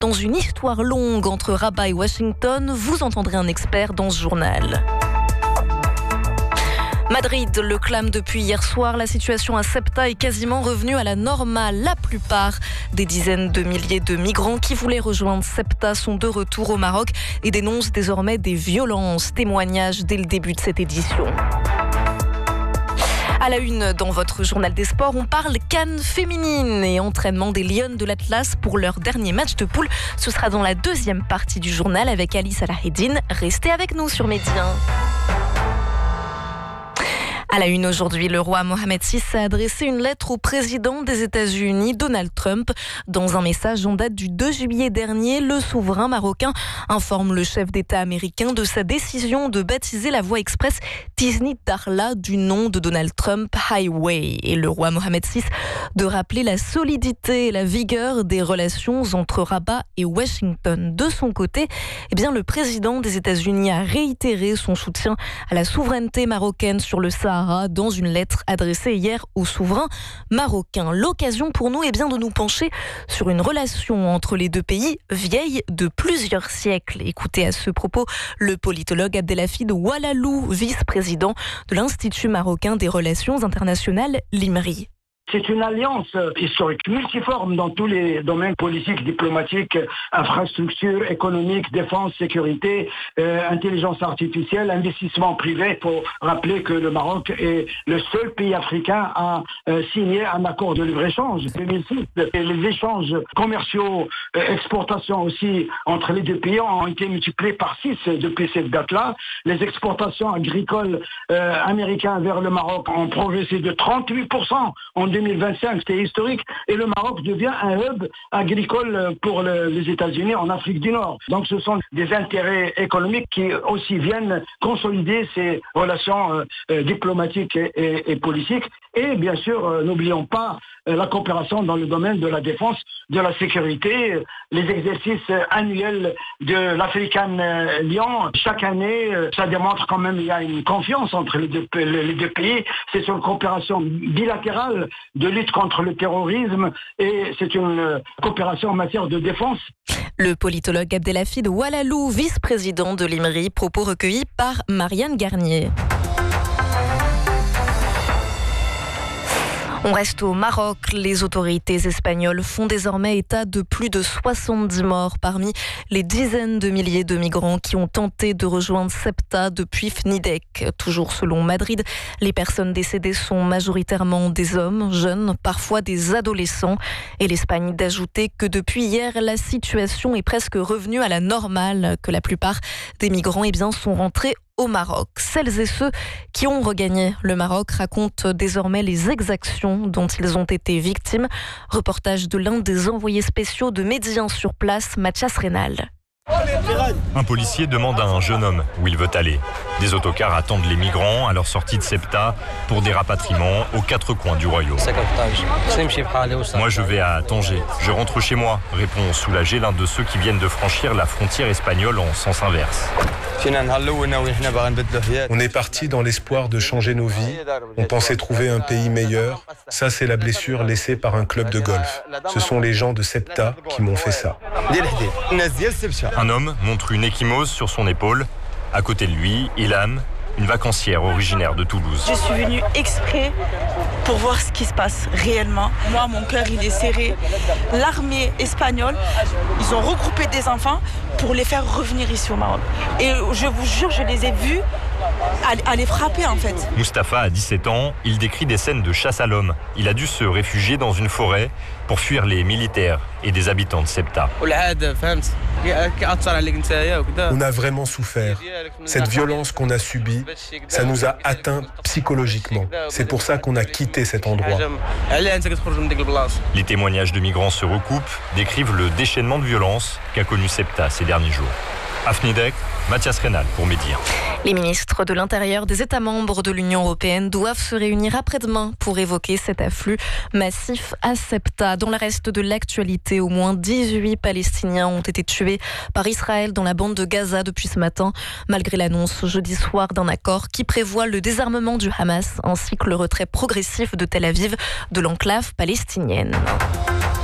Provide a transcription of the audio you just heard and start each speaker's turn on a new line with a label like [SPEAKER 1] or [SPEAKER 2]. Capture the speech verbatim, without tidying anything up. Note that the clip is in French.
[SPEAKER 1] Dans une histoire longue entre Rabat et Washington, vous entendrez un expert dans ce journal. Madrid le clame depuis hier soir. La situation à Ceuta est quasiment revenue à la normale. La plupart des dizaines de milliers de migrants qui voulaient rejoindre Ceuta sont de retour au Maroc et dénoncent désormais des violences. Témoignages dès le début de cette édition. À la une, dans votre journal des sports, on parle CAN féminine et entraînement des Lionnes de l'Atlas pour leur dernier match de poule. Ce sera dans la deuxième partie du journal avec Ali Salaheddine. Restez avec nous sur Média. À la une aujourd'hui, le roi Mohammed six a adressé une lettre au président des États-Unis, Donald Trump. Dans un message en date du deux juillet dernier, le souverain marocain informe le chef d'État américain de sa décision de baptiser la voie express Tisnit Darla du nom de Donald Trump Highway. Et le roi Mohammed six de rappeler la solidité et la vigueur des relations entre Rabat et Washington. De son côté, eh bien, le président des États-Unis a réitéré son soutien à la souveraineté marocaine sur le Sahara dans une lettre adressée hier au souverain marocain. L'occasion pour nous est bien de nous pencher sur une relation entre les deux pays vieille de plusieurs siècles. Écoutez à ce propos le politologue Abdelhafid Oualalou, vice-président de l'Institut marocain des relations internationales, l'I M R I.
[SPEAKER 2] C'est une alliance historique multiforme dans tous les domaines politiques, diplomatiques, infrastructures, économiques, défense, sécurité, euh, intelligence artificielle, investissement privé. Il faut rappeler que le Maroc est le seul pays africain à euh, signer un accord de libre-échange. deux mille six, les échanges commerciaux, euh, exportations aussi entre les deux pays ont été multipliés par six depuis cette date-là. Les exportations agricoles euh, américaines vers le Maroc ont progressé de trente-huit pour cent en deux mille vingt-cinq, c'était historique, et le Maroc devient un hub agricole pour le, les États-Unis en Afrique du Nord. Donc ce sont des intérêts économiques qui aussi viennent consolider ces relations euh, diplomatiques et, et, et politiques. Et bien sûr, euh, n'oublions pas euh, la coopération dans le domaine de la défense, de la sécurité, euh, les exercices euh, annuels de l'African euh, Lion. Chaque année, euh, ça démontre quand même qu'il y a une confiance entre les deux, les deux pays. C'est une coopération bilatérale de lutte contre le terrorisme et c'est une coopération en matière de défense.
[SPEAKER 1] Le politologue Abdelhafid Oualalou, vice-président de l'I M R I, propos recueillis par Marianne Garnier. On reste au Maroc. Les autorités espagnoles font désormais état de plus de soixante-dix morts parmi les dizaines de milliers de migrants qui ont tenté de rejoindre Ceuta depuis Fnidek. Toujours selon Madrid, les personnes décédées sont majoritairement des hommes, jeunes, parfois des adolescents. Et l'Espagne d'ajouter que depuis hier, la situation est presque revenue à la normale, que la plupart des migrants eh bien, sont rentrés au Maroc. Celles et ceux qui ont regagné le Maroc racontent désormais les exactions dont ils ont été victimes. Reportage de l'un des envoyés spéciaux de Médien sur place, Mathias Reynal.
[SPEAKER 3] Un policier demande à un jeune homme où il veut aller. Des autocars attendent les migrants à leur sortie de Ceuta pour des rapatriements aux quatre coins du royaume. Moi je vais à Tanger, je rentre chez moi, répond soulagé l'un de ceux qui viennent de franchir la frontière espagnole en sens inverse.
[SPEAKER 4] On est parti dans l'espoir de changer nos vies. On pensait trouver un pays meilleur. Ça, c'est la blessure laissée par un club de golf. Ce sont les gens de Ceuta qui m'ont fait ça.
[SPEAKER 3] Un homme montre une ecchymose sur son épaule. À côté de lui, Ilham, une vacancière originaire de Toulouse.
[SPEAKER 5] Je suis venue exprès pour voir ce qui se passe réellement. Moi, mon cœur, il est serré. L'armée espagnole, ils ont regroupé des enfants pour les faire revenir ici au Maroc. Et je vous jure, je les ai vus à les frapper en fait.
[SPEAKER 3] Mustapha a dix-sept ans, il décrit des scènes de chasse à l'homme. Il a dû se réfugier dans une forêt pour fuir les militaires et des habitants de Ceuta.
[SPEAKER 4] On a vraiment souffert. Cette violence qu'on a subie, ça nous a atteints psychologiquement. C'est pour ça qu'on a quitté cet endroit.
[SPEAKER 3] Les témoignages de migrants se recoupent, décrivent le déchaînement de violence qu'a connu Ceuta ces derniers jours. À Fnidek, Mathias Reynal pour Média.
[SPEAKER 1] Les ministres de l'Intérieur des États membres de l'Union européenne doivent se réunir après-demain pour évoquer cet afflux massif à Ceuta. Dans le reste de l'actualité, au moins dix-huit Palestiniens ont été tués par Israël dans la bande de Gaza depuis ce matin, malgré l'annonce jeudi soir d'un accord qui prévoit le désarmement du Hamas ainsi que le retrait progressif de Tel Aviv de l'enclave palestinienne.